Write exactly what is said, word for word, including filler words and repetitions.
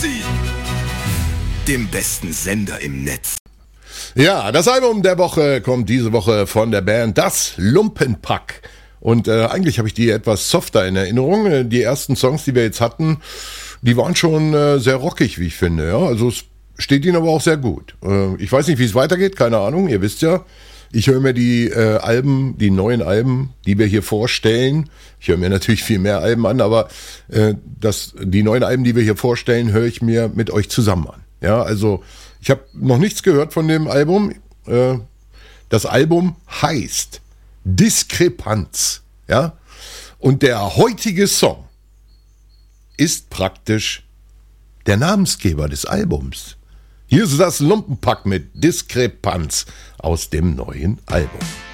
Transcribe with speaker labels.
Speaker 1: Musik, dem besten Sender im Netz.
Speaker 2: Ja, das Album der Woche kommt diese Woche von der Band Das Lumpenpack. Und äh, eigentlich habe ich die etwas softer in Erinnerung. Die ersten Songs, die wir jetzt hatten, die waren schon äh, sehr rockig, wie ich finde. Ja? Also es steht ihnen aber auch sehr gut. Äh, ich weiß nicht, wie es weitergeht, keine Ahnung. Ihr wisst ja, ich höre mir die äh, Alben, die neuen Alben, die wir hier vorstellen. Ich höre mir natürlich viel mehr Alben an, aber äh, das, die neuen Alben, die wir hier vorstellen, höre ich mir mit euch zusammen an. Ja, also ich habe noch nichts gehört von dem Album. Äh, das Album heißt Diskrepanz. Ja, und der heutige Song ist praktisch der Namensgeber des Albums. Hier ist das Lumpenpack mit Diskrepanz aus dem neuen Album.